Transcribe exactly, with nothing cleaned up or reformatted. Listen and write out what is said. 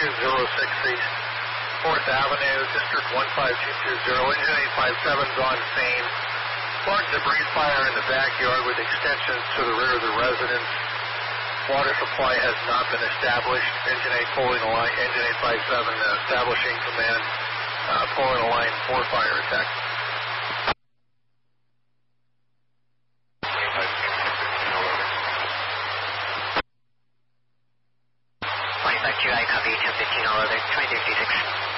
two zero six East fourth Avenue, District one five two two zero, engine eight five seven is on scene. Large debris fire in the backyard with extensions to the rear of the residence. Water supply has not been established. Engine eight pulling a line, engine eight five seven uh, establishing command, uh, pulling a line for fire attack. twenty-five Q I, copy ten fifteen, all other, twenty-three fifty-six.